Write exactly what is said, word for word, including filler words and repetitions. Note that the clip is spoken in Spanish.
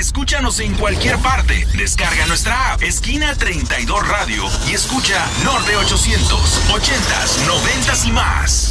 Escúchanos en cualquier parte. Descarga nuestra app, Esquina treinta y dos Radio, y escucha Norte ochocientos, ochentas, noventas y más.